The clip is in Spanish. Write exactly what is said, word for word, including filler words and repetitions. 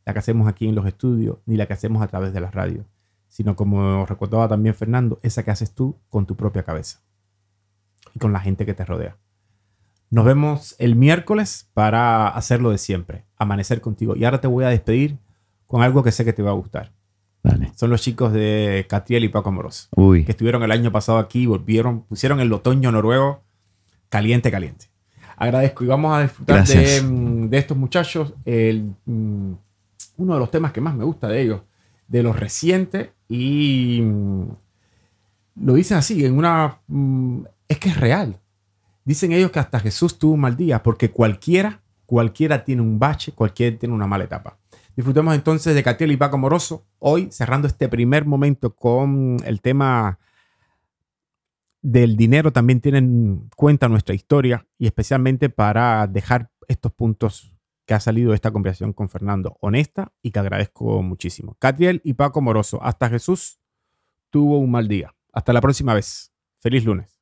la que hacemos aquí en los estudios, ni la que hacemos a través de la radio, sino como recordaba también Fernando, esa que haces tú con tu propia cabeza y con la gente que te rodea. Nos vemos el miércoles para hacerlo de siempre, amanecer contigo. Y ahora te voy a despedir con algo que sé que te va a gustar. Dale. Son los chicos de Catriel y Paco Amoroso, Uy. que estuvieron el año pasado aquí, volvieron, pusieron el otoño noruego caliente, caliente. Agradezco y vamos a disfrutar de, de estos muchachos. El, uno de los temas que más me gusta de ellos, de los recientes, y lo dicen así, en una, es que es real. Dicen ellos que hasta Jesús tuvo un mal día, porque cualquiera, cualquiera tiene un bache, cualquiera tiene una mala etapa. Disfrutemos entonces de Catriel y Paco Amoroso, hoy cerrando este primer momento con el tema del dinero. También tienen cuenta nuestra historia, y especialmente para dejar estos puntos que ha salido de esta conversación con Fernando, honesta y que agradezco muchísimo. Catriel y Paco Amoroso, hasta Jesús tuvo un mal día. Hasta la próxima vez. Feliz lunes.